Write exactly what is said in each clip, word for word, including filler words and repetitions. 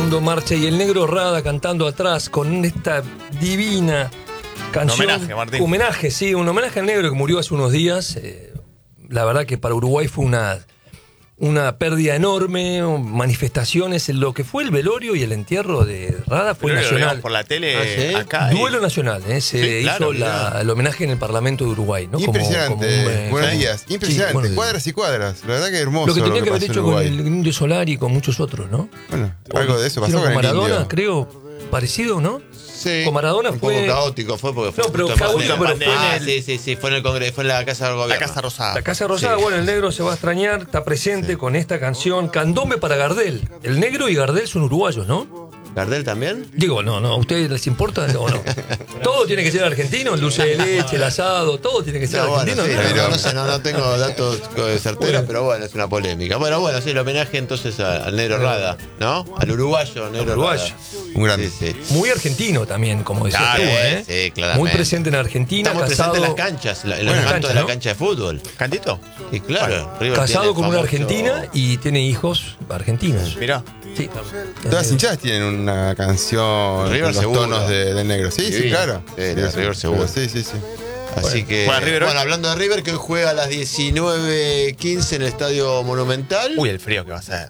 dando marcha y el negro Rada cantando atrás con esta divina canción. Un homenaje, Martín. Homenaje, sí, un homenaje al negro que murió hace unos días. Eh, la verdad que para Uruguay fue una, una pérdida enorme, manifestaciones. Lo que fue el velorio y el entierro de Rada fue Pero nacional. por la tele ¿Ah, sí? acá. Duelo y... nacional, ¿eh? Se Sí, claro, hizo la, el homenaje en el Parlamento de Uruguay, ¿no? Impresionante. Como- como un, eh, Buenos ¿sí? días. Impresionante. Sí, buenos días. Cuadras y cuadras. La verdad que hermoso. Lo que tenía que haber pasó hecho en con Uruguay. el Indio Solari y con muchos otros, ¿no? Bueno, algo de eso pasó Hicieron con con el Maradona, indio. creo, parecido, ¿no? Sí, Con Maradona un fue- poco caótico fue porque fue No, pero justo en caótico, pandemia. pero fue en Ah, el- sí, sí, sí, fue en el Congreso, fue en la Casa del La Gobierno. Casa Rosada. La Casa Rosada, Sí. bueno, el negro se va a extrañar, está presente con esta canción, Candombe para Gardel. El negro y Gardel son uruguayos, ¿no? ¿Gardel también? Digo, no, no, ¿a ustedes les importa o no? Todo tiene que ser argentino, el dulce de leche, el asado, todo tiene que ser No, bueno, argentino. sí, ¿no? no, Pero- no sé, no, no tengo datos eh, certeros, Bueno. pero bueno, es una polémica. Bueno, bueno, sí, el homenaje entonces a- al negro Rada, ¿no? Al uruguayo, negro Uruguayo. Rada. Un grande. Sí, sí. Muy argentino también, como decía Claro, tú, sí, ¿eh? sí, claramente. Muy presente en Argentina, Está muy casado, presente en las canchas, la- en los Bueno, cantos cancha, de la ¿no? cancha de fútbol. ¿Cantito? Y claro, River casado tiene con una famoso- argentina y tiene hijos argentinos. Mirá. Sí. Todas las hinchadas tienen una canción River con los seguro. tonos de, del negro. Sí, sí, Divino. claro. Sí, de River seguro. Sí, sí, sí. Así que, ¿Juega River hoy? bueno, hablando de River, que hoy juega a las diecinueve quince en el Estadio Monumental. Uy, el frío que va a ser.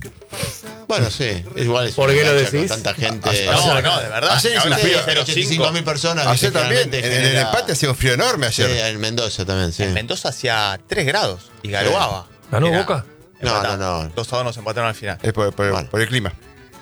Bueno, sí, igual es ¿Por una qué lo cancha decís? con tanta gente. Ah, No, no, de verdad. Ayer hizo Ahora un sí, frío, cero ochenta y cinco cinco. mil personas. Ayer que también, en, generalmente en el genera- empate hacía un frío enorme Sí, ayer. en Mendoza también, sí. En Mendoza hacía tres grados y garoaba. ¿Ganó Era- Boca? No, empataron. no, no. Dos a dos nos empataron al final. Es por, por- Bueno. por el clima.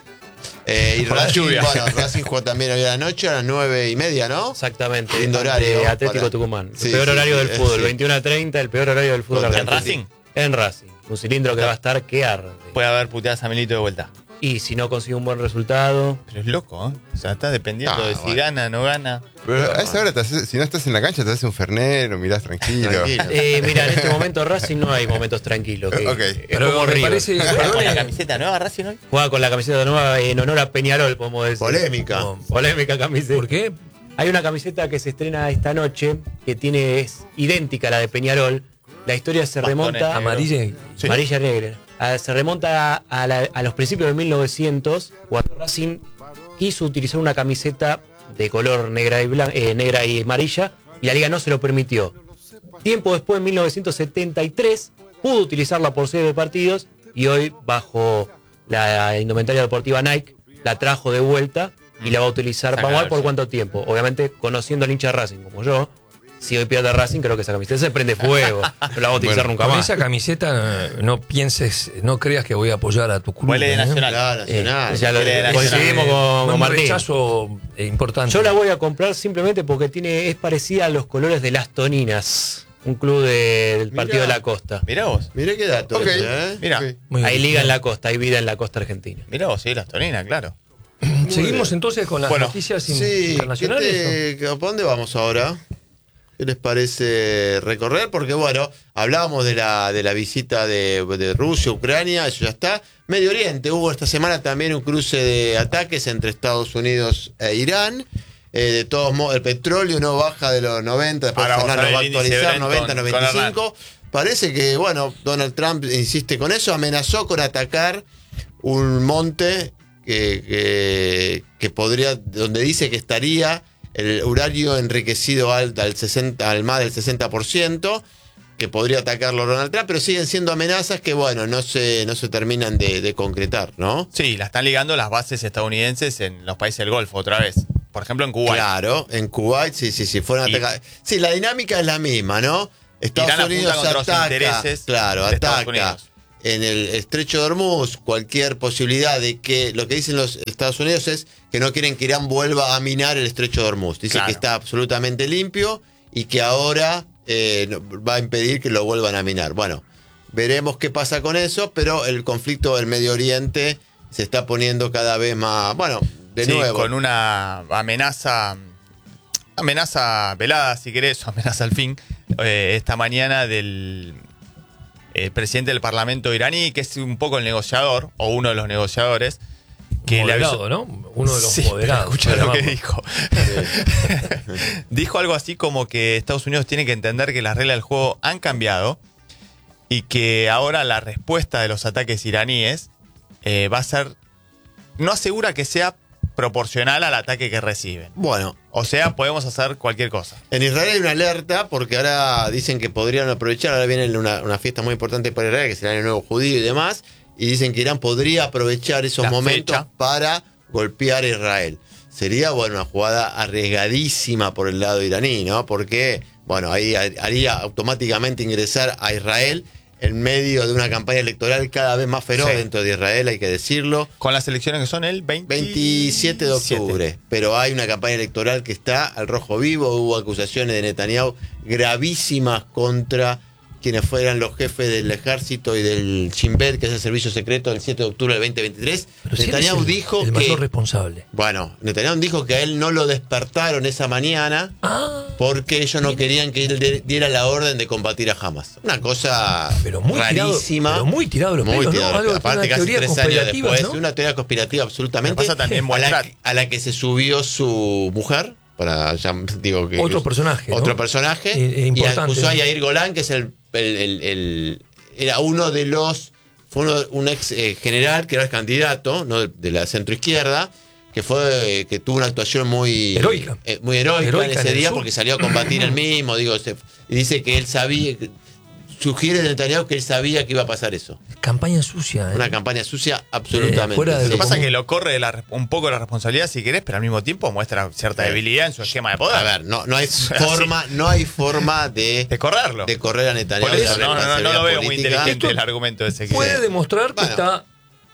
Eh, y Por la Racing, lluvia. bueno, Racing jugó también hoy a la noche a las nueve y media, ¿no? Exactamente. Lindo horario De Atlético para- Tucumán. El Sí, peor sí, horario sí, del fútbol. sí. veintiuno a treinta, el peor horario del fútbol ¿En ¿En argentino. Racing? En Racing. Un cilindro que va a estar que arde. Puede haber puteadas a Milito de vuelta. Y si no consigue un buen resultado, Pero es loco, ¿eh? O sea, está dependiendo Ah, de si bueno. gana o no gana. Pero a esa hora, te haces- si no estás en la cancha, te haces un fernet o mirás tranquilo. Tranquilo. eh, mira, en este momento Racing no hay momentos tranquilos. que- Ok. Es Pero como me River. parece, ¿Juega con la perdone, camiseta nueva Racing hoy? Juega con la camiseta nueva en honor a Peñarol, podemos decir. Polémica. no, Polémica camiseta. ¿por qué? Hay una camiseta que se estrena esta noche que tiene es idéntica a la de Peñarol. La historia se Bastones remonta Amarilla y- Sí. amarilla negra. A- se remonta a, la- a los principios de mil novecientos, cuando Racing quiso utilizar una camiseta de color negra y, blan- eh, negra y amarilla y la liga no se lo permitió. Tiempo después, en mil novecientos setenta y tres, pudo utilizarla por seis partidos y hoy, bajo la indumentaria deportiva Nike, la trajo de vuelta y la va a utilizar. Vamos a ver por cuánto tiempo. Obviamente, conociendo al hincha de Racing como yo, si hoy pierde Racing, creo que esa camiseta se prende fuego. No la va a utilizar Bueno, nunca Con más. esa camiseta eh, no pienses, no creas que voy a apoyar a tu club. Huele de ¿eh? Nacional. Claro, Nacional. Eh, ya lo Quiere la coincidimos con, con Un Martín. rechazo eh, importante. Yo la voy a comprar simplemente porque tiene es parecida a los colores de Las Toninas, un club de- del Partido Mirá. de la Costa. Mirá vos. Mirá qué dato. Ok. ese, ¿eh? Mirá. Ok. Muy Hay bien. liga en la costa, hay vida en la costa argentina. Mirá vos, sí, las toninas, claro. Seguimos entonces con las Bueno, noticias in- Sí, ¿qué internacionales. te- ¿para dónde vamos ahora? ¿Qué les parece recorrer? Porque bueno, hablábamos de la, de la visita de, de Rusia, Ucrania, eso ya está. Medio Oriente, hubo esta semana también un cruce de ataques entre Estados Unidos e Irán. Eh, de todos modos, el petróleo no baja de los noventa, después Ahora vamos Fernando a ver va a el índice actualizar, Brent noventa, con- noventa y con cinco. Parece que, bueno, Donald Trump insiste con eso, amenazó con atacar un monte que, que, que podría, donde dice que estaría el uranio enriquecido al, al, sesenta, al más del sesenta por ciento, que podría atacarlo Donald Trump, pero siguen siendo amenazas que, bueno, no se, no se terminan de, de concretar, ¿no? Sí, la están ligando las bases estadounidenses en los países del Golfo otra vez. Por ejemplo, en Kuwait. Claro, en Kuwait, sí, sí, sí, fueron Y- atacados. Sí, la dinámica es la misma, ¿no? Estados Irán apunta Unidos contra los ataca, intereses claro, de Estados ataca Unidos. en el estrecho de Hormuz cualquier posibilidad de que, lo que dicen los Estados Unidos es que no quieren que Irán vuelva a minar el estrecho de Hormuz. Dice Claro. que está absolutamente limpio y que ahora eh, no- va a impedir que lo vuelvan a minar. Bueno, veremos qué pasa con eso, pero el conflicto del Medio Oriente se está poniendo cada vez más, bueno, de Sí, nuevo. con una amenaza, amenaza velada, si querés, o amenaza al fin, eh, esta mañana del eh, presidente del Parlamento iraní, que es un poco el negociador, o uno de los negociadores, que le Moderado, avisó- ¿no? Uno de los Sí, moderados. escucha lo que llamarlo. dijo. Dijo algo así como que Estados Unidos tiene que entender que las reglas del juego han cambiado y que ahora la respuesta de los ataques iraníes eh, va a ser no asegura que sea proporcional al ataque que reciben. Bueno, O sea, podemos hacer cualquier cosa. en Israel hay una alerta porque ahora dicen que podrían aprovechar, ahora viene una, una fiesta muy importante para Israel, que será el Año Nuevo Judío y demás, y dicen que Irán podría aprovechar esos La momentos fecha. para golpear a Israel. Sería, bueno, una jugada arriesgadísima por el lado iraní, ¿no? Porque, bueno, ahí haría automáticamente ingresar a Israel en medio de una campaña electoral cada vez más feroz Sí. dentro de Israel, hay que decirlo. Con las elecciones que son el veinte... veintisiete de octubre, pero hay una campaña electoral que está al rojo vivo. Hubo acusaciones de Netanyahu gravísimas contra quienes fueran los jefes del ejército y del Shin Bet, que es el servicio secreto, el siete de octubre del veinte veintitrés. Pero si él Netanyahu es el, dijo el que mayor responsable. bueno, Netanyahu dijo que a él no lo despertaron esa mañana Ah, porque ellos no querían que él de- diera la orden de combatir a Hamas. Una cosa pero muy tirado, rarísima. pero muy tirado los Muy pelos, tirado. ¿no? Algo, Aparte, una casi teoría tres años conspirativa, después, ¿no? una teoría conspirativa absolutamente. Me pasa también a, la, Montserrat. que- a la que se subió su mujer, para ya digo que Otro que- personaje, ¿no? otro personaje, Eh, eh, y importante, acusó a ¿no? Yair Golan, que es el, el- el- el- era uno de los, fue uno, un ex eh, general que era el candidato, ¿no? de, de la centroizquierda, que fue eh, que tuvo una actuación muy Heroica. eh, muy heroica, Heroica en en ese el día sur. porque salió a combatir él mismo, digo, se- y dice que él sabía, sugiere Netanyahu que él sabía que iba a pasar eso. Campaña sucia, ¿eh? Una campaña sucia absolutamente. fuera de Lo que lo pasa es común. que lo corre de la- un poco la responsabilidad si querés, pero al mismo tiempo muestra cierta Sí. debilidad en su esquema de poder. A ver, no, no hay Así. forma, no hay forma de, De correrlo. de correr a Netanyahu. Por eso, de no, no, no, no responsabilidad lo veo muy política. inteligente Esto el argumento ese que Puede demostrar que Bueno. está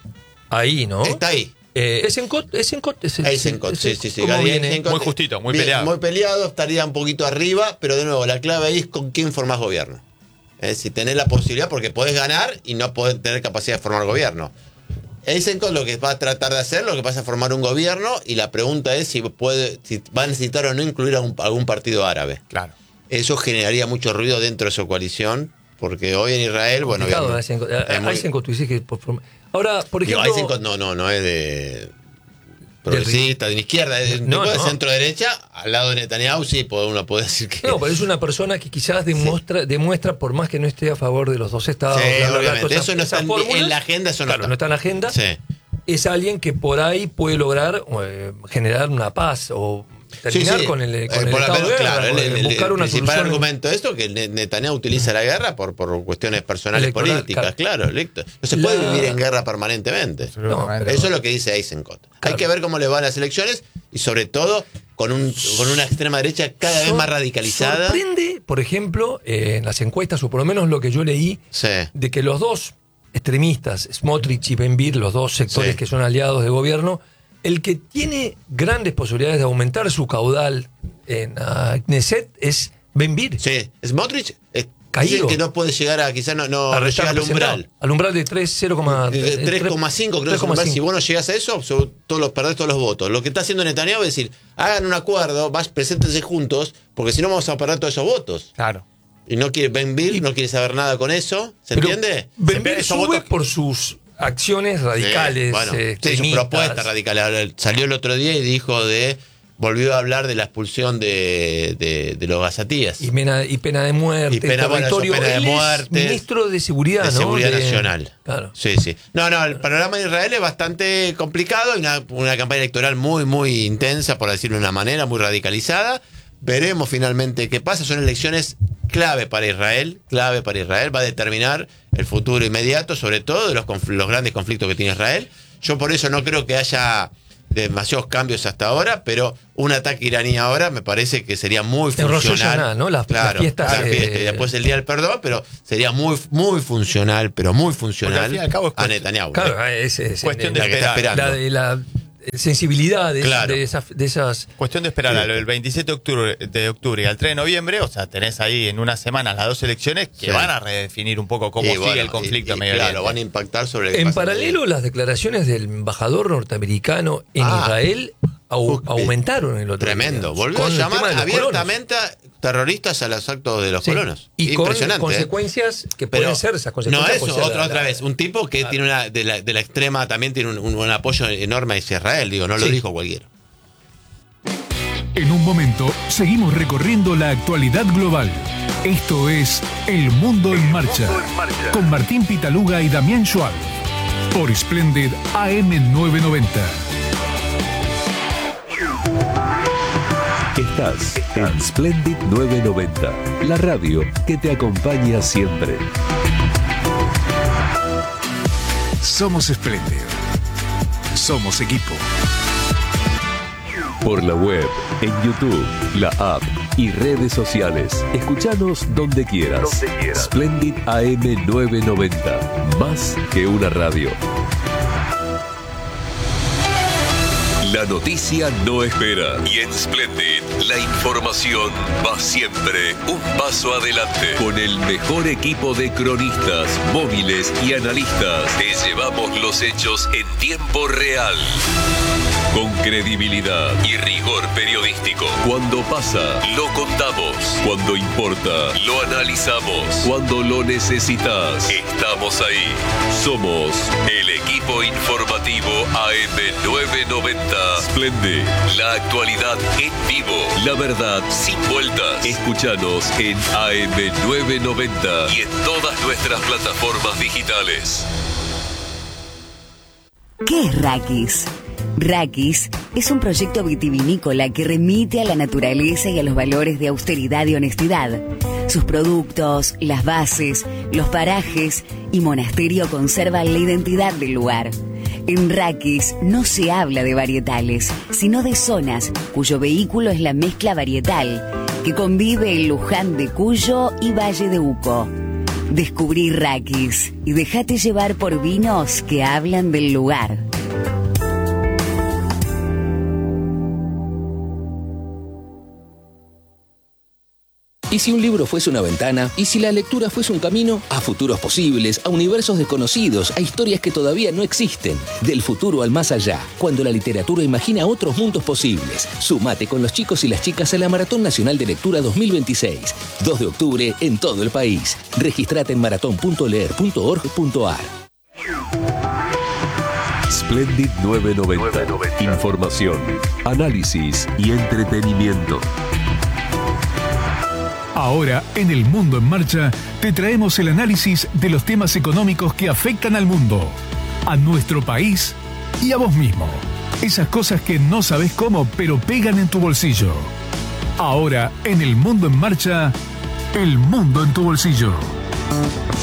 ahí, ¿no? Está ahí. Eh, Eisenkot, Eisenkot es el- Eisenkot, sí, sí, sí. ¿cómo Gadi viene? Eisenkot, Muy justito, muy bien, peleado. Muy peleado, estaría un poquito arriba, pero de nuevo, la clave ahí es con quién formás gobierno. Eh, si tenés la posibilidad, porque podés ganar y no podés tener capacidad de formar gobierno. Eisenkot lo que va a tratar de hacer, lo que pasa es formar un gobierno, y la pregunta es si puede, si va a necesitar o no incluir a un- algún partido árabe. Claro. Eso generaría mucho ruido dentro de su coalición, porque hoy en Israel, bueno, Complicado, obviamente, Eisenkot. es muy- Eisenkot, tú dices que por forma- Ahora, por digo, ejemplo, Eisenkot no, no, no es de progresista, de la izquierda, es un No, tipo de no. centro-derecha, al lado de Netanyahu, sí, puede- uno puede decir que... no, pero es una persona que quizás demuestra, demuestra por más que no esté a favor de los dos estados, Sí, bla, bla, bla, obviamente. cosas- Eso no está esas en- fórmulas, en la agenda, eso no claro, está. no está en la agenda. Sí. Es alguien que por ahí puede lograr eh, generar una paz o terminar Sí, sí. con el, con Eh, el por lo estado de menos, guerra, claro, el, o, eh, el- el buscar una principal solución. argumento de esto es que Ne- Netanyahu utiliza la guerra por, por cuestiones personales Electoral, políticas, claro. claro. electo. No se puede La- vivir en guerra permanentemente. No, pero- Eso es lo que dice Eisenkot. Hay Claro. que ver cómo le van las elecciones y sobre todo con, un, con una extrema derecha cada vez Sor- más radicalizada. Sorprende, por ejemplo, eh, en las encuestas, o por lo menos lo que yo leí, Sí. de que los dos extremistas, Smotrich y Ben-Gvir, los dos sectores Sí. que son aliados de gobierno, el que tiene grandes posibilidades de aumentar su caudal en la Knesset es Ben-Gvir. Sí. Smotrich eh, Caído. dicen que no puede llegar a, quizás no, no, A no restar llega al representado. umbral. Al umbral de tres, cero, De tres coma cinco creo que es el umbral. Si vos no llegás a eso, so- todos los, perdés todos los votos. Lo que está haciendo Netanyahu es decir, hagan un acuerdo, vas, preséntense juntos, porque si no vamos a perder todos esos votos. Claro. Y no quiere Ben-Gvir, no quiere saber nada con eso, ¿se entiende? Ben-Gvir Esos sube votos- por sus acciones radicales, Sí, bueno, eh, sí, su extremistas. propuesta radical. Ahora, salió el otro día y dijo de, volvió a hablar de la expulsión de, de, de los gazatíes. Y pena, y pena de muerte, Y pena- bueno, eso, territorio. pena de Él es muerte, ministro de Seguridad, de ¿no? seguridad nacional. Claro. Sí, sí. No, no, el panorama de Israel es bastante complicado. Hay una, una campaña electoral muy, muy intensa, por decirlo de una manera, muy radicalizada. Veremos finalmente qué pasa. Son elecciones clave para Israel, clave para Israel. Va a determinar el futuro inmediato, sobre todo de los, confl- los grandes conflictos que tiene Israel. Yo por eso no creo que haya demasiados cambios hasta ahora, pero un ataque iraní ahora me parece que sería muy En Rosh funcional. Hashanah, ¿no? Las- claro, las fiestas, las fiestas, eh, y después el Día del Perdón, pero sería muy, muy funcional, pero muy Porque al funcional fin y al cabo es a cuest- Netanyahu. Claro, es, es- Cuestión es- de la que está esperar. esperando. la, de la sensibilidad de, Claro. de esas, de esas Cuestión de esperar al veintisiete de octubre, de octubre y al tres de noviembre, o sea, tenés ahí en una semana las dos elecciones que Sí. van a redefinir un poco cómo Y sigue bueno, el conflicto y- en y Medio claro, Oriente. van a impactar sobre lo que En pasa paralelo, las declaraciones del embajador norteamericano en Ah. Israel au- Uf, aumentaron el otro Tremendo. día. Volvió Con a el llamar tema de los abiertamente a terroristas a los actos de los Sí. colonos. Y con Impresionante. ¿eh? consecuencias que Pero pueden ser esas no, consecuencias. eso, puede ser otra, la- otra la- vez. Un tipo que tiene una de la, de la extrema también tiene un, un- un apoyo enorme hacia Israel. Digo, no lo Sí. dijo cualquiera. En un momento, seguimos recorriendo la actualidad global. Esto es El Mundo en Marcha, con Martín Pitaluga y Damián Schwab. por Splendid A M novecientos noventa. Estás en Splendid novecientos noventa, la radio que te acompaña siempre. Somos Splendid. Somos equipo. Por la web, en YouTube, la app y redes sociales. Escuchanos donde quieras. Donde quieras. Splendid A M novecientos noventa. Más que una radio. La noticia no espera y en Splendid la información va siempre un paso adelante. Con el mejor equipo de cronistas, móviles y analistas te llevamos los hechos en tiempo real. Con credibilidad y rigor periodístico. Cuando pasa, lo contamos. Cuando importa, lo analizamos. Cuando lo necesitas, estamos ahí. Somos el equipo informativo A M novecientos noventa. Splendid, la actualidad en vivo. La verdad sin vueltas. Escúchanos en A M novecientos noventa y en todas nuestras plataformas digitales. ¿Qué es Raquis? Raquis es un proyecto vitivinícola que remite a la naturaleza y a los valores de austeridad y honestidad. Sus productos, las bases, los parajes y monasterio conservan la identidad del lugar. En Raquis no se habla de varietales, sino de zonas cuyo vehículo es la mezcla varietal, que convive en Luján de Cuyo y Valle de Uco. Descubrí Raquis y déjate llevar por vinos que hablan del lugar. ¿Y si un libro fuese una ventana? ¿Y si la lectura fuese un camino? A futuros posibles, a universos desconocidos, a historias que todavía no existen. Del futuro al más allá, cuando la literatura imagina otros mundos posibles. Sumate con los chicos y las chicas a la Maratón Nacional de Lectura dos mil veintiséis. dos de octubre en todo el país. Registrate en maratón punto leer punto org punto ar. Splendid novecientos noventa. Información, análisis y entretenimiento. Ahora, en El Mundo en Marcha, te traemos el análisis de los temas económicos que afectan al mundo, a nuestro país y a vos mismo. Esas cosas que no sabes cómo, pero pegan en tu bolsillo. Ahora, en El Mundo en Marcha, El Mundo en tu bolsillo.